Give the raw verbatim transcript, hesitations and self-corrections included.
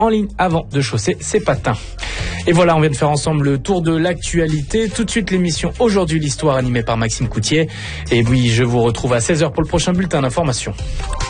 en ligne avant de chausser ses patins. Et voilà, on vient de faire ensemble le tour de l'actualité. Tout de suite, l'émission Aujourd'hui l'Histoire animée par Maxime Coutier. Et oui, je vous retrouve à seize heures pour le prochain bulletin d'information.